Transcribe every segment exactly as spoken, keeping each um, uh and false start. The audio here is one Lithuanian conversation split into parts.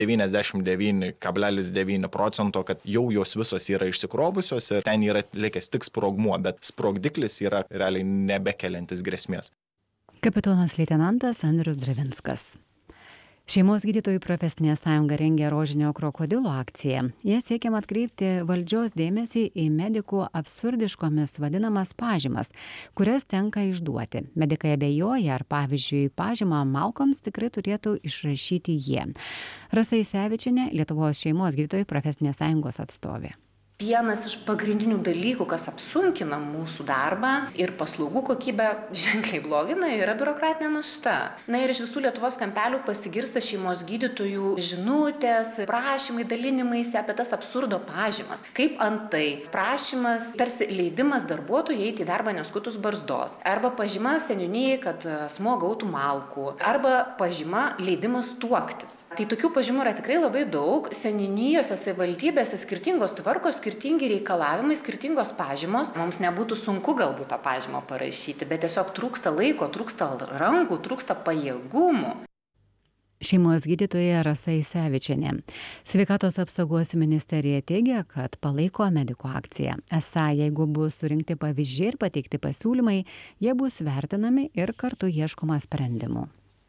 devyniasdešimt devyni kablelis devyni procento, kad jau jos visos yra išsikrovusios ir ten yra likęs tik sprogmuo, bet sprogdiklis yra realiai nebekeliantis grėsmės. Kapitonas leitenantas Andrius Dravinskas. Šeimos gydytojų profesinė sąjunga rengia rožinio krokodilo akciją. Jie siekiama atkreipti valdžios dėmesį į medikų absurdiškomis vadinamas pažymas, kurias tenka išduoti. Medikai abejoja, ar pavyzdžiui pažymą malkoms tikrai turėtų išrašyti jie. Rasa Isevičienė, Lietuvos šeimos gydytojų profesinės sąjungos atstovė. Vienas iš pagrindinių dalykų, kas apsunkina mūsų darbą ir paslaugų kokybę ženkliai blogina, yra biurokratinė našta. Na ir iš visų Lietuvos kampelių pasigirsta šeimos gydytojų žinutės, prašymai, dalinimaisi apie tas absurdo pažymas. Kaip antai prašymas, tarsi leidimas darbuotojai eiti į darbą neskutus barzdos, arba pažyma seniūnijai, kad asmuo gautų malkų, arba pažyma leidimas tuoktis. Tai tokių pažymų yra tikrai labai daug. Seniūnijose, savivaldybėse skirtingos tvarkos, skirtingi reikalavimai, skirtingos pažymos. Mums nebūtų sunku galbūt tą pažymą parašyti, bet tiesiog trūksta laiko, trūksta rankų, trūksta pajėgumų. Šeimos gydytoja Rasa Isevičienė. Sveikatos apsaugos ministerija teigia, kad palaiko medikų akciją. Esą, jeigu bus surinkti pavyzdžiai ir pateikti pasiūlymai, jie bus vertinami ir kartu ieškoma sprendimų.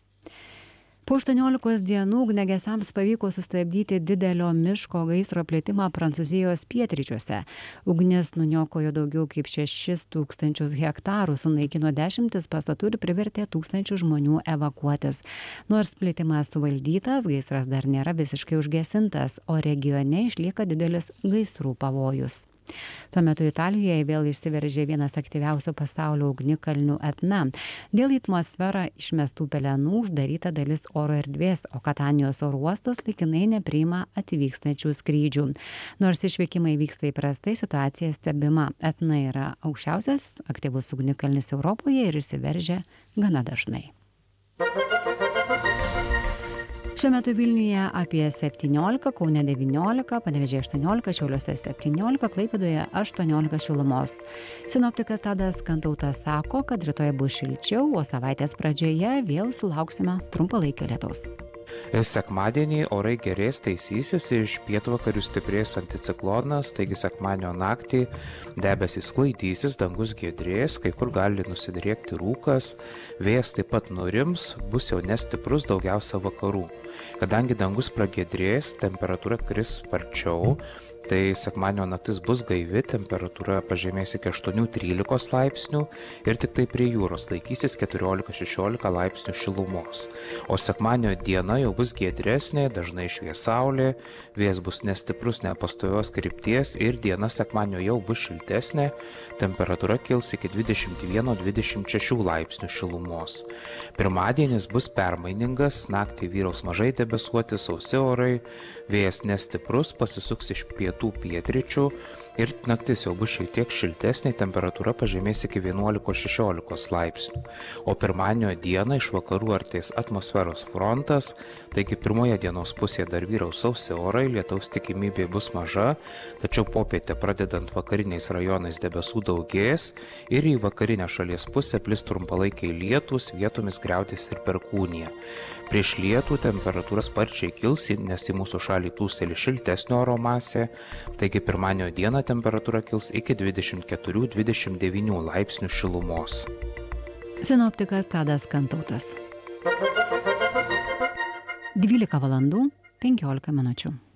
Po aštuoniolikos dienų ugniagesiams pavyko sustabdyti didelio miško gaisro plitimą Prancūzijos pietryčiuose. Ugnis nuniokojo daugiau kaip šešis tūkstančius hektarų, sunaikino dešimtis pastatų ir privertė tūkstančių žmonių evakuotis. Nors plitimas suvaldytas, gaisras dar nėra visiškai užgesintas, o regione išlieka didelis gaisrų pavojus. Tuo metu Italijoje vėl išsiveržė vienas aktyviausių pasaulio ugnikalnių Etna. Dėl į atmosferą išmestų pelenų uždaryta dalis oro erdvės, o Katanijos oro uostas laikinai nepriima atvykstančių skrydžių. Nors išvykimai vyksta įprastai, situacija stebima. Etna yra aukščiausias aktyvus ugnikalnis Europoje ir išsiveržia gana dažnai. Šiuo metu Vilniuje apie septyniolika, Kaune devyniolika, Panevėžyje aštuoniolika, Šiauliuose septyniolika, Klaipėdoje aštuoniolika šilumos. Sinoptikas Tadas Kantautas sako, kad rytoj bus šilčiau, o savaitės pradžioje vėl sulauksime trumpalaikio lietaus. Sekmadienį orai gerės, taisysis, iš pietvakarių stiprės anticiklonas, taigi sekmadienio naktį debesys sklaidysis, dangus giedrės, kai kur gali nusidriekti rūkas, vėjas taip pat nurims, bus jau nestiprus, daugiausia vakarų. Kadangi dangus pragiedrės, temperatūra kris sparčiau, tai sekmadienio naktis bus gaivi, temperatūra pažemės iki aštuonių trylikos laipsnių ir tik tai prie jūros laikysis keturiolika šešiolika laipsnių šilumos. O sekmadienio diena jau bus giedresnė, dažnai švies saulė, vėjas bus nestiprus, nepastovios krypties ir diena sekmadienio jau bus šiltesnė, temperatūra kils iki dvidešimt vieno dvidešimt šešių laipsnių šilumos. Pirmadienis bus permainingas, naktį vyraus mažai debesuoti, sausi orai, vėjas nestiprus, pasisuks iš pietų pietų pietryčių ir naktis jau bus šiek tiek šiltesnė, temperatūra pažemės iki vienuolikos šešiolikos laipsnių. O pirmadienio dieną iš vakarų artės atmosferos frontas, taigi pirmoje dienos pusėje dar vyraus sausi orai, lietaus tikimybė bus maža, tačiau popietę pradedant vakariniais rajonais debesų daugės ir į vakarinę šalies pusę plis trumpalaikiai lietūs, vietomis griaudės ir perkūnija. Prieš lietų temperatūra sparčiai kils, nes į mūsų šalį plūsteli šiltesnio oro masė, taigi pirmadienio dieną temperatūra kils iki dvidešimt keturių dvidešimt devynių laipsnių šilumos. Sinoptikas Tadas Kantautas. dvylika valandų penkiolika minučių.